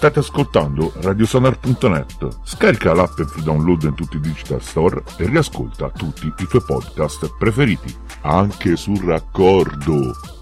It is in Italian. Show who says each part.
Speaker 1: State ascoltando radiosonar.net. Scarica l'app e free download in tutti i digital store e riascolta tutti i tuoi podcast preferiti, anche sul raccordo.